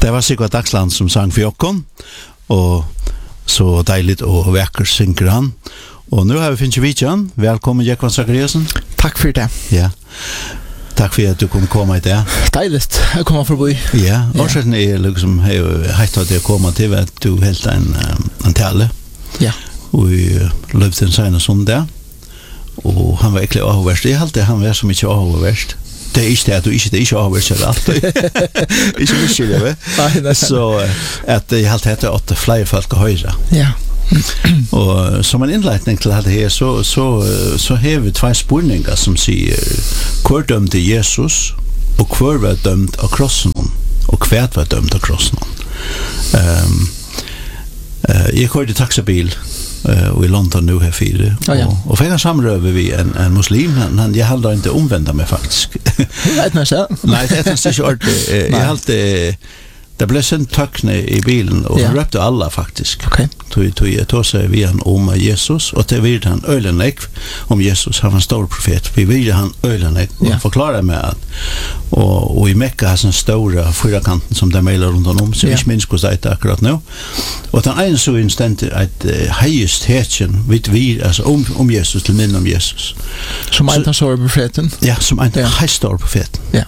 Det var Sigvard Dagsland som sang for Jokkon, og så deiligt og vakkert synker han. Og nu har vi finnet Vidjan. Velkommen, Jekvann Zachariasen. Takk for det. Ja. Takk for at du kunne komme i det. Deiligt, jeg kommer forbi. Ja, årsaken er liksom, heit at jeg kommer til at du helt en tale. Ja. Og vi løpte en seg sånn der. Og han var egentlig avhverst. Jeg halte han var så mye avhverst. Det er ikke det at du ikke avhverst alt. Ikke mye det, vet. Så at jeg halte etter at flere folk har høyre. Ja. Og som en innleitning til dette her, så har vi två spurningar som sier hvor dømte Jesus, og hvor var dømt av krossen, og hva var dømt av krossen. Jeg kørte i taxabil i London nu her fire, og fikk en samrøve vi en muslim, jeg hadde ikke omvendt meg faktisk. Nei, det er ikke ordentlig. Jeg hadde det blev sen tøkne i bilen, og han røpte alla faktisk. Okay. Jeg tog seg vi han om Jesus, og det virte han øylenegg om Jesus, han var en stor profet. Vi virte han øylenegg, og han forklarer meg at, og i Mekka har sånn store fyrakanten som det mailer rundt om, så ikke minst hvordan det er akkurat nå. Og den ene så instenter at høyest hetjen vi, altså om Jesus, til minne om Jesus. Som en av store profeten? Ja, som en av høyst store profeten. Ja.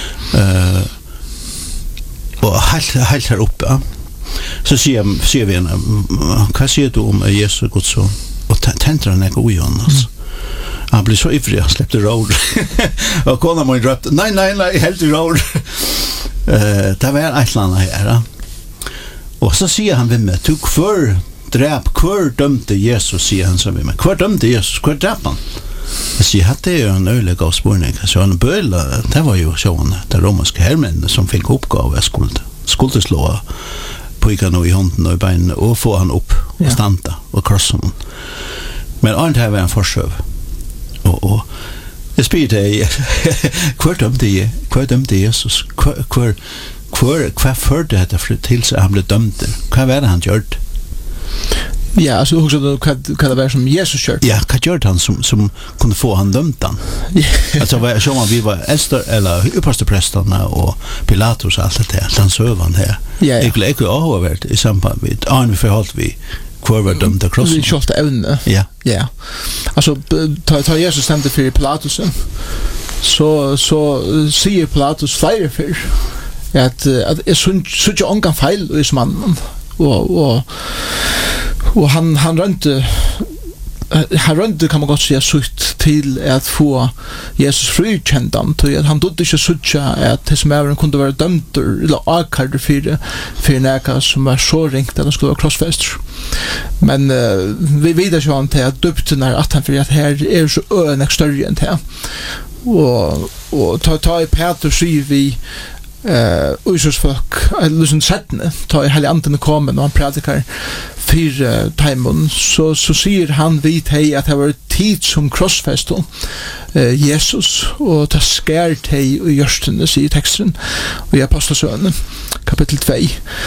Og helt her oppe så sier vi henne, hva sier du om Jesus og Guds son? Og tenner han ikke ui han, altså. Han blir så ivrig, han släppte råd. Og kona må drøpte, nei, helt i råd. Det var et eller annet her. Og så sier han ved meg, du hver dømte Jesus, sier han så ved meg. Hver dømte Jesus, hver drep han? Jeg sier at det er jo en øyelig gav spørning. Så han bøyla, det var jo sånne, det romerske hermennene som fikk oppgave jeg skulle slå pojkarna i hånden og i beinene og få han opp og standa og krossa han. Men annet her var en forsøv. Og jeg spyr til hva dømte Jesus? Hva førte dette til seg han ble dømt? Hva var det han gjørte? Ja, alltså också då kan det vara som Jesus kört. Ja, kan göra han som kunde få han dömt han. Alltså vad så man vi var Esther eller upprestprästarna och Pilatus och allt det där. Han söv han här. Jag lägger övervärt i samband med vi förhållt vi kvar var dömd av krossen. Vi kört ävne. Ja. Ja. Alltså ta Jesus stämde för Pilatus. Så säger Pilatus flera för att är så inte fel i mannen. Och han rönte kan man gott säga sutt till att få Jesus frikändan till att han dodde inte suttja att det som även kunde vara dömt eller akard för näka som var så ringt att han skulle vara krossfäst. Men vi vidare så han till att döpten är att han för att här är så önek större än det. Och ta i Peter säger vi Usus folk liksom sättne ta i hela anden kommer och han predikar för timon så säger han vid hej att det var tid som krossfäst Jesus och ta skärt hej och görsten i texten och i Apostlagärningarna kapitel 2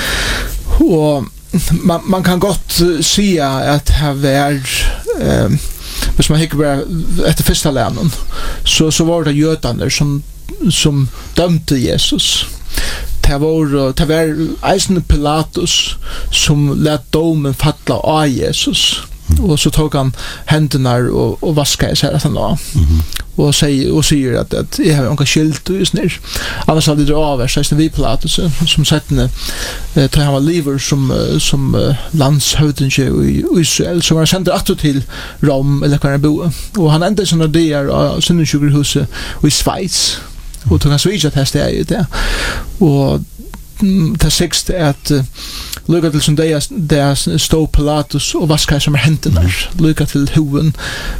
och man kan gott säga att här var hvis man hikker bare etter første læren så var det jødene som dømte Jesus. Det var eisen Pilatus som lät domen falla av Jesus. Og så tog han hendene og vasket seg etter nå. Og sier at jeg har ikke skilt og snir. Annars hadde det avvært seg vi Pilatus som settene til han var liver som landshøvdinge i Israel som var sendt atter til Rom eller hva han bo. Og han endte sånne der av Syndensjukerhuset i Schweiz. Og tog han svitsat her steg i det. Og det siste er at lukka til som det stod Pilatus og vaskar som hendene lukka til hoven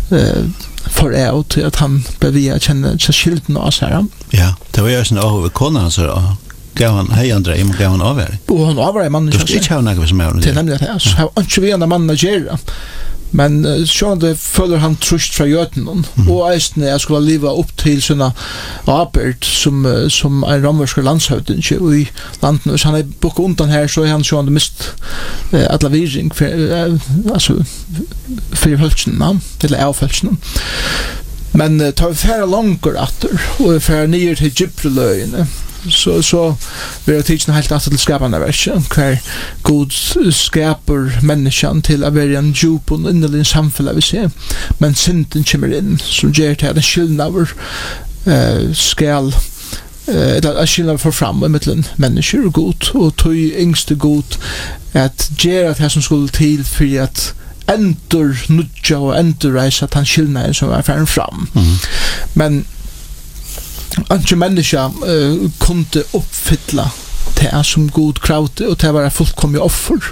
for jeg til at han ble via kjenne seg skylden av oss her. Ja, det var jo sånn av kona hans og gav han hei andre og gav han avværing. Og han avværing mannen kjenne. Du skal ikke ha noe som er det. Det er nemlig det. Så har han ikke vi andre mannen å gjøre. Men så det føler han trust fra jøten og eisne jeg skulle leva upp til sånne apert som en romverske landshøvding i landen. Hvis han er bukket undan her så er han sånn mist alla viring for følelsene eller avfølelsene. Men tar vi færre langer atter og vi færre nye til Gypreløyene så vi har tidsen helt att till skapande verset kvar god skapar människan till att vara en djup och innerlig samfälla vi ser men synden kommer in som ger till den skillnader skal eller skillnader för fram mellan människor och god och tog yngste god att göra det som skulle till för att endur nudja og endurreisa tan skillnaden som var fram. Men anke menneska kunde uppfylla det som god kraute og det var fullkomlig offer.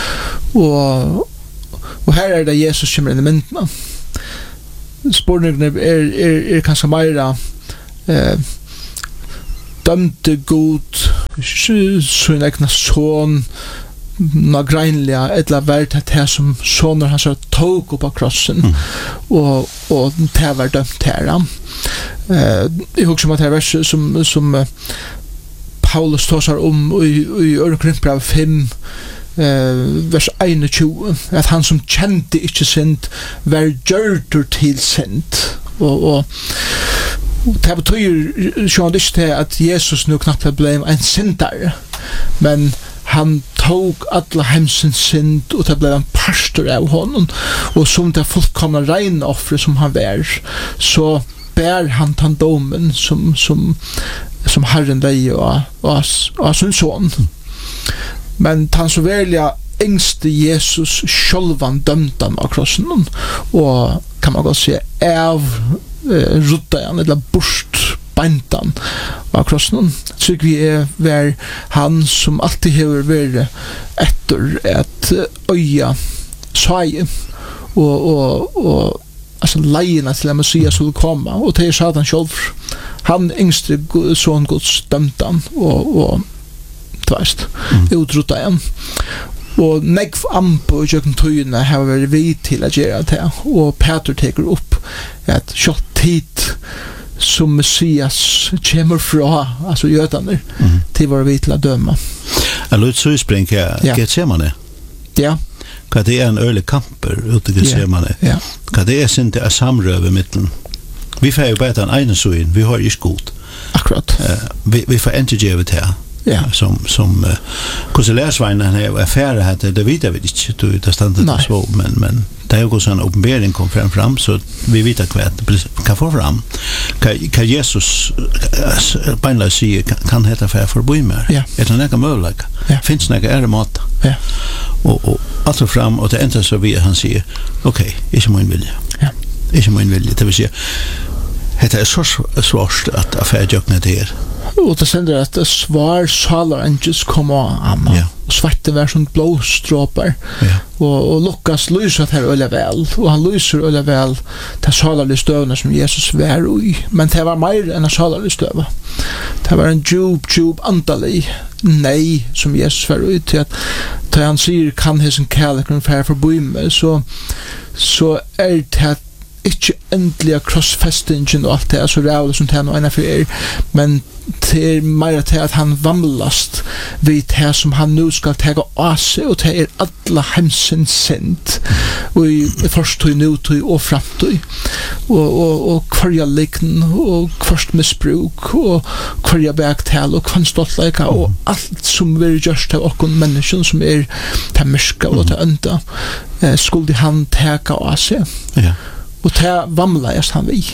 Og her det Jesus kommer inn i myndene. Spårningen er kanskje meira dømte god sin egna son nagreinliga eller vært det som soner hans tog upp av krossen og det var dømt her. Jeg husker at det er verset som Paulus tåsar i Korinthbrevet 5 vers 21 at han som kjente ikke synd var gjørtur til synd og det betyr sjån ikke til at Jesus nu knapt ble en syndare men han tog alla hemsens synd och det blev en pastor av honom och som det fullkomna rein offre som han var så bär han den domen som Herren dig och sin son men han så välja ängste Jesus självan dömdan av krossen och kan man godt säga rutta eller bort bæntan av krossen. Så vi var han som alltid har vært etter et øya svaje og altså leiene til at Messias skulle komme og det Satan selv han yngste son Guds dømtan og tverst utrota igjen og negv ampo i kjøkken tøyene har vært vid til å gjøre det og Peter teker opp at kjøtt tid som Messias kommer fra, altså jødene, til våre vidt til å døme. Jeg lurer så spring Getsemane. Ja. Hva det er en øyelig kamper ute i Getsemane. Ja. Hva det er sin til å samrøve midten. Vi får jo bare den ene søyen, vi har ikke god. Akkurat. Vi får ikke gjøre det her. Ja. Som hvordan lærersveien han er affære her, det vet vi ikke, det standet det så, men det er jo hvordan en åpenbering kom fram, så vi vet hva det kan få fram. Hva Jesus beinlega sier, kan heta for forbi mer? Ja. Er det nekka mulig? Ja. Finns nekka ære måte? Ja. Og alt er fram, og det enda så vi han sier, ok, ikke min vilje. Ja. Ikke min vilje, det vil si, det er så svårt at affære jøkne det her. Og det sender at svar salar angels kom av amma og svarte var som blåstråpar og Lukas lyser her øyla vel og han lyser øyla vel til salarlig støvna som Jesus var i men det var mer enn salarlig støva det var en djup andalig nei som Jesus var i til at han sier kan hesen kærleken fære forbi meg så er det at ikke endelig crossfestingen og alt det er så rævlig som det er noe ena for men det er mer til at han vamlast vid det som han nu skal tega av seg og det er alle hemsens synd og i først og nutøy og framtøy og kvarja likn og kvart misbruk og kvarja begtal og kvanstolleika og alt som vi gjørst av okkon mennesken som er til myrska og til ønda skulle han tega av seg og det vamlaest han vi.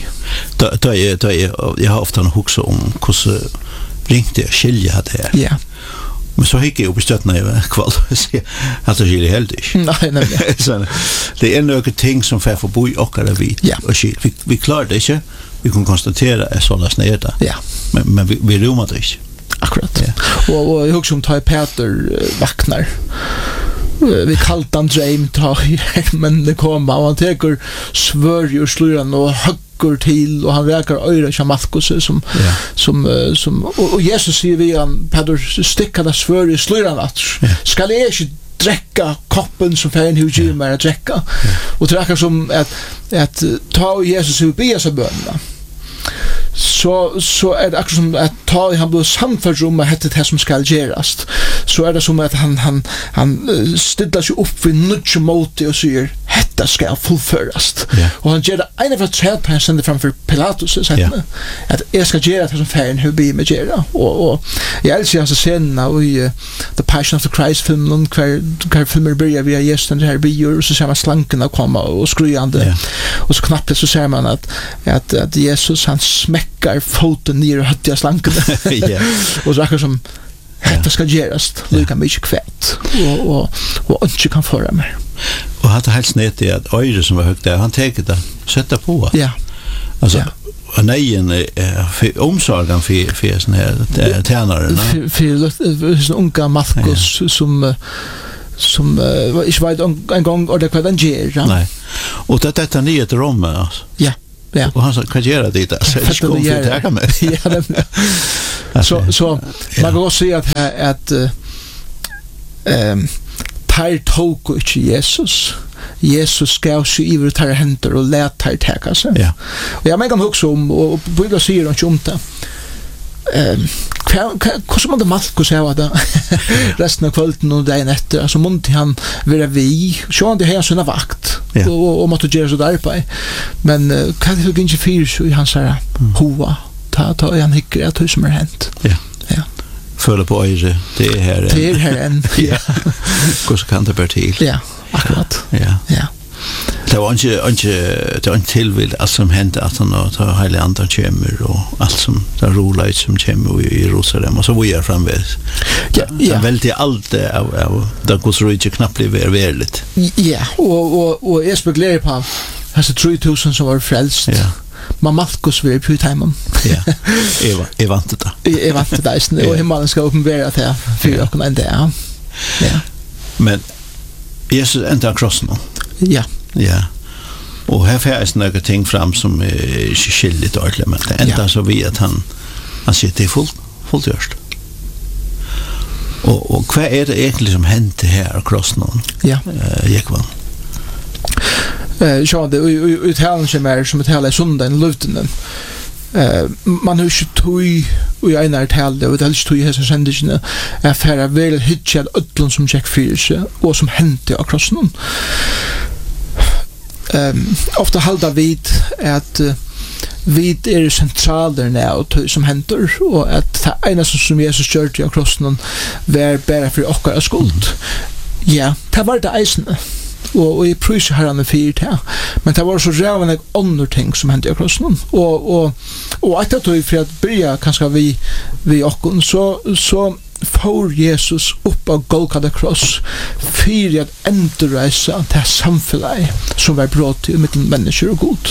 Jeg har ofta huksa om hvordan ringte jeg skilje det her. Ja. Men så hikker jeg opp i støttene i kvall og sier at det skilje helt ikke. Nei, nemlig. Det er noen ting som får forbo i okkara vit og skilje. Vi klarer det ikke. Vi kan konstatera at sånn ned det. Ja. Men vi rommer det ikke. Akkurat. Og jeg husker om ta Peter vaknar. Vi kallte han dreim men det kom og han teker svør og slur han og hugger til og han rekar øyre til Malkus og Jesus sier vi han Peter stikker det svør og slur han at skal jeg ikke drekka koppen som feien hos gir meg å drekka og det er som at ta Jesus vil be seg bønene så er det akkurat som at ta han blir samfunnet om at det som skal gjerast så er det som at han stiller seg opp ved nudge måte og sier hetta hetta skal fullførast. Ja. Og han gjør det ene for tredje han sender framfor Pilatus, at jeg skal gjøre det som ferien hun blir med gjøre. Og jeg elsker hans scenene i The Passion of the Christ-filmen, hver filmer börjar via Jesus den här bior, och så ser man slankarna komma och skrujande. Och så knappt så ser man att Jesus han smäckar foten ner och hötter slankarna. Och så akkurat som detta ska göras lika mycket kvätt och inte kan föra mer. Och hade helt snett i att öre som var högt där, han tänkte det, sätta på. Ja. Alltså, nejen omsorgen för sån här tjänaren. För unga Markus som ich vet en gång och det kan den göra. Nej. Och detta är nytt rum alltså. Ja. Ja. Och han sa kan göra det där. Så det skulle vi ta med. Ja. Så man kan se att tar tog och Jesus ska se över tar händer och lät tar täcka sig. Ja. Och jag menar också om och Bibeln säger om det. Hur som det Markus säger det resten av kvällen och dagen efter alltså måste han vara vi så det här såna vakt och måste göra så där på men kan det inte för så han säger hoa ta han hickar att hur som har hänt ja följa på öre det är här än ja hur kan det bli till ja akkurat ja det var inte tillvill allt som hände att han tar hela andra kommer och allt som där rolar ut som kommer i Jerusalem och så var jag framväs. Ja. Väldigt allt av där går så inte knappt blir verligt. Ja, och jag spekulerar på alltså 3000 som var frälst. Ja. Man Markus vill på timon. Ja. Jag vant det. Jag vant det och himmelen ska uppenbara det för och men det. Ja. Men Jesus ända krossen. Ja. Ja. Och här finns några ting fram som är skilligt ordentligt men det ända så vi att han sitter det fullt görst. Och vad är det egentligen som hände här across någon? Ja. Jekvan. Så det uttalen som är som ett hela söndagen luften. Man har ju tog och jag när talade och det är tog här så sändes är för väl hitchad ödlon som check för sig och som hände across någon. Ofta halda vid att vid är centraler nu som händer och att det ena som Jesus gör till krossen var bara för åkara skuld. Ja, det var det eisen. Och i prus har han fyrt här. Men det var så rävande andra ting som hände i krossen. Och att det är för att börja kanske vi åkon så får Jesus upp av Golgata kross för att ändra till samhället som var brott i mitten människor och god.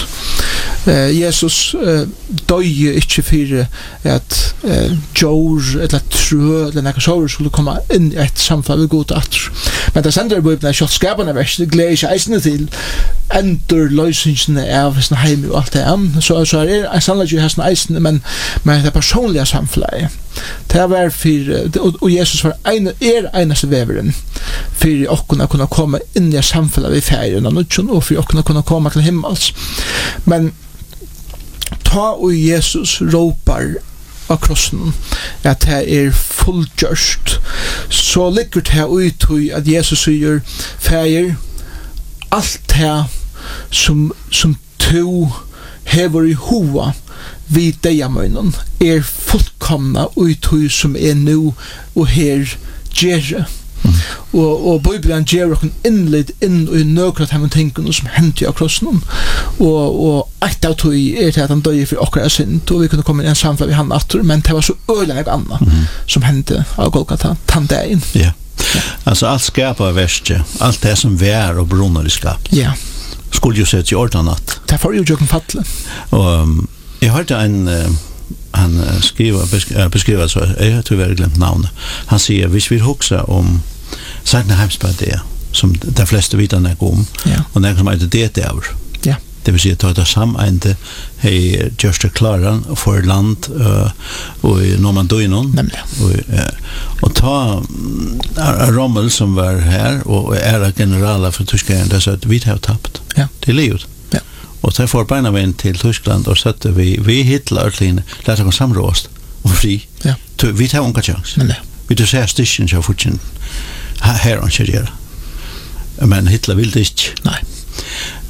Jesus döje inte för att jord eller trö eller några saker skulle komma in i ett samhälle med god att. Men det sänder på när skott skaparna värst det glädje isen till ändra lösningen av sin hem och allt det. Så är det sannolikt ju har sin isen men det personliga samhället. Det var för och Jesus var enaste väveren för att kunna komma in i samhället vid färgen och för att kunna komma till himmels. Men ta och Jesus ropar av krossen att det är fullgjort så ligger det ut att Jesus säger färger allt det som du hever i hoa vid dig amönen är fullkomna uthus som är nu och här gärre. Och Bibeln ger oss inled in i några av de tänken som hänt i krossen och ett av tog är att han döjer för åkara synd och vi kunde komma in i en samfälld vid han attor men det var så öland annat som hände av Golgata tandagen. Ja. Alltså allt skapar värste, allt det som vär och brunnar i skap. Ja. Skulle ju sätta i ordnat. Det får ju jocken fattla. Och jag hörde han beskriver så jag tror jag glömt namnet. Han säger hvis vi huxar om Sagna Heimsbad som de flesta vitarna om och när som heter det där. Ja. Det vill säga att ta samande hej just klaran för land och i Normandoinon och ta Rommel som var här och era generala för Tyskland där så att vi har tappat. Ja. Det är livet. Ja. Och så får beina vägen till Tyskland och sätter vi Hitler låter oss samråst och fri. Ja. Vi tar en chans. Vi då säger station så fortune här on Cherier. Men Hitler vill det inte. Nej.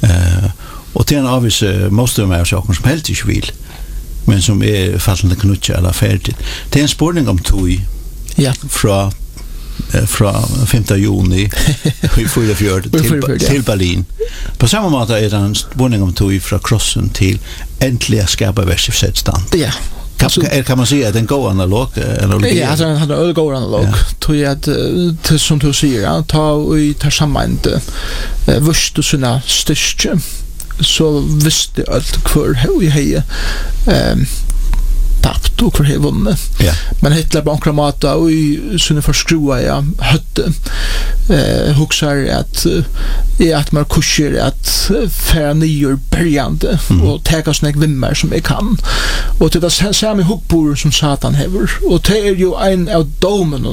Och det är en avvis måste med saker som helt inte vill. Men som är fallande knutcha eller färdigt. Det är en spårning om tog. Ja. Från 5 juni i 44 till Berlin. På samma måte är det en spårning om tog från krossen till äntliga skapa världsförsett Ja. Kan man säga att den går analog? Ja, alltså han har går analog. Tror jag att som du säger, ta i tar samman vurst och sina styrke. Så visste allt kvar hur jag hejer tappt och kvar hej vunnet. Ja. Men Hitler bankramata och i sina förskruva jag hötte huxar att man kursar att färra nyer börjande och täcka såna vimmar som jag kan. Och det är samma hubbor som Satan häver. Och det är ju en av domen